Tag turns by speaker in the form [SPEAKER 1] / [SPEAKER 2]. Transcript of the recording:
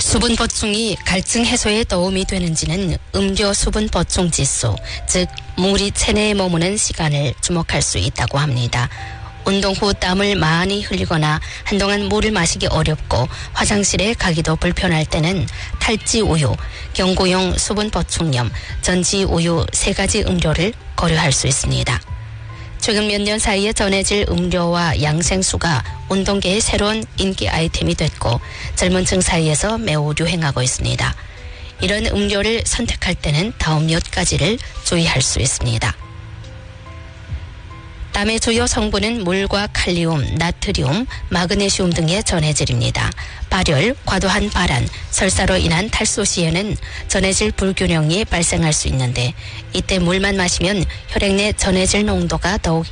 [SPEAKER 1] 수분 보충이 갈증 해소에 도움이 되는지는 음료 수분 보충 지수, 즉 물이 체내에 머무는 시간을 주목할 수 있다고 합니다. 운동 후 땀을 많이 흘리거나 한동안 물을 마시기 어렵고 화장실에 가기도 불편할 때는 탈지 우유, 경구용 수분 보충염, 전지 우유 3가지 음료를 고려할 수 있습니다. 최근 몇 년 사이에 전해질 음료와 양생수가 운동계의 새로운 인기 아이템이 됐고 젊은 층 사이에서 매우 유행하고 있습니다. 이런 음료를 선택할 때는 다음 몇 가지를 주의할 수 있습니다. 땀의 주요 성분은 물과 칼륨, 나트륨, 마그네슘 등의 전해질입니다. 발열, 과도한 발한, 설사로 인한 탈수 시에는 전해질 불균형이 발생할 수 있는데 이때 물만 마시면 혈액 내 전해질 농도가 더욱